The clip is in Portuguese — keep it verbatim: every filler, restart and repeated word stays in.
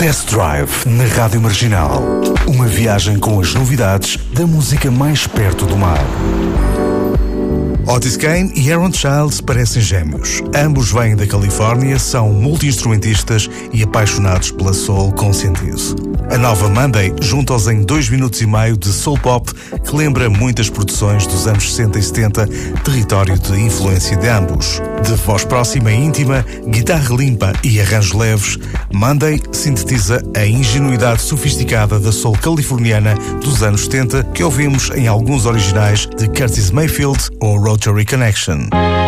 Test Drive na Rádio Marginal. Uma viagem com as novidades da música mais perto do mar. Otis Kane e Aaron Childs parecem gêmeos. Ambos vêm da Califórnia, são multi-instrumentistas e apaixonados pela soul com sentido. A nova Monday junta-os em dois minutos e meio de soul pop que lembra muitas produções dos anos sessenta e setenta, território de influência de ambos. De voz próxima e íntima, guitarra limpa e arranjos leves, Monday sintetiza a ingenuidade sofisticada da soul californiana dos anos setenta que ouvimos em alguns originais de Curtis Mayfield ou Rotary Connection.